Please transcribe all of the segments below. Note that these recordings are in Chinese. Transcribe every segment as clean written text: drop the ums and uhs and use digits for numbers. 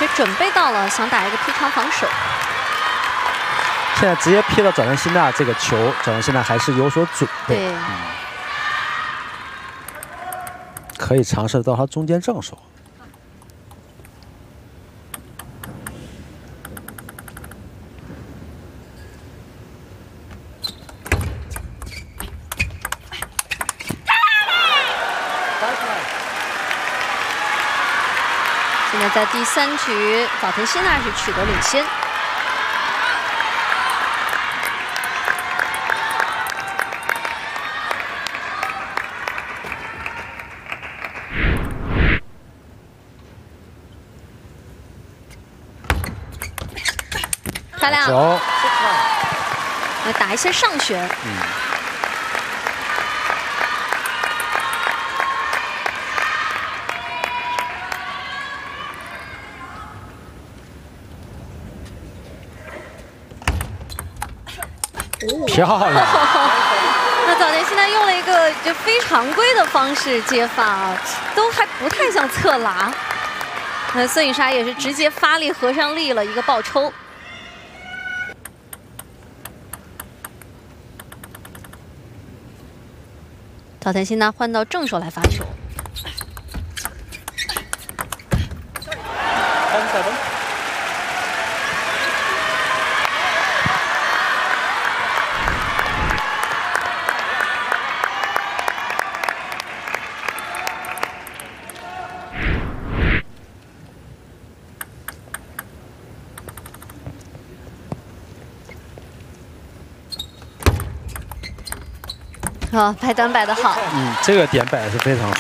准备到了，想打一个劈长防守。 现在直接劈到早田希娜这个球，早田希娜还是有所准备。 对， 可以尝试到他中间正手。 现在在第3局，早田希娜是取得领先。漂亮，来打一些上旋。 漂亮！ 那早田希娜用了一个就非常规的方式接发啊，都还不太像侧拉。那孙颖莎也是直接发力合上力了一个爆抽。早田希娜换到正手来发球。 啊，摆短摆得好。 这个点摆的是非常好。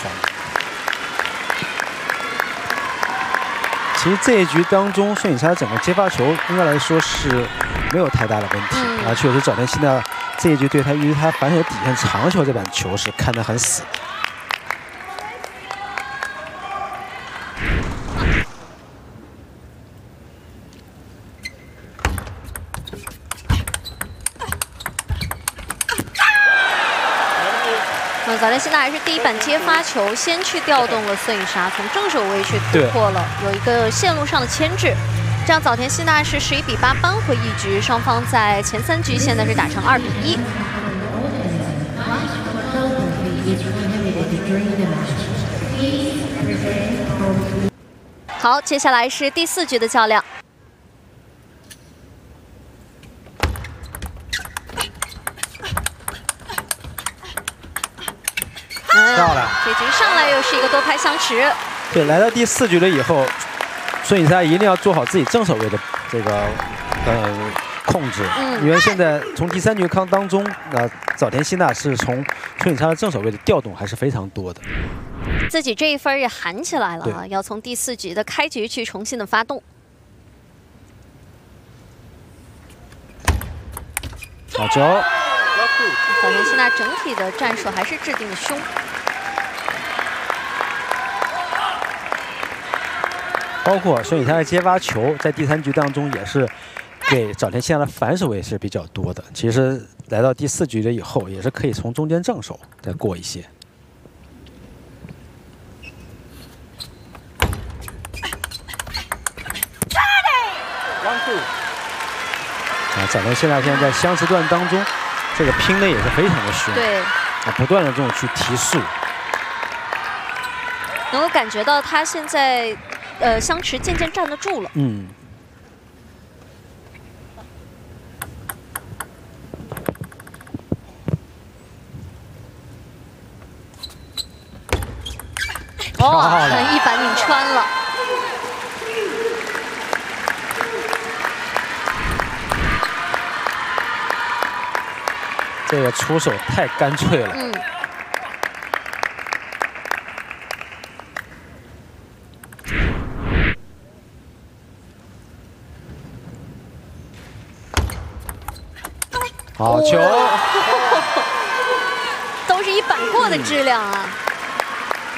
其实这一局当中，孙颖莎整个接发球应该来说是没有太大的问题，而确实早田希娜这一局对他，由于他反手底线长球这板球是看得很死。 早田希娜还是第一板接发球，先去调动了孙颖莎，从正手位去突破了，有一个线路上的牵制，这样早田希娜是11比8扳回一局，双方在前3局现在是打成2比1。好，接下来是第4局的较量。 漂亮！ 这局上来又是一个多拍相持。 对，来到第4局了以后，孙颖莎一定要做好自己正手位的这个控制，因为现在从第3局当中，早田希娜是从孙颖莎的正手位的调动还是非常多的。 自己这一分也喊起来了啊，要从第4局的开局去重新的发动。 好球！ 早田希娜整体的战术还是制定的凶， 包括孙颖莎的接发球，在第3局当中也是给早田希娜的反手位是比较多的。其实来到第4局了以后，也是可以从中间正手再过一些。早田希娜现在在相持段当中。 这个拼的也是非常的凶， 对， 不断的这种去提速， 能够感觉到他现在相持渐渐站得住了。哇，一板拧穿了。 这个出手太干脆了。好球！ 都是一板过的质量啊。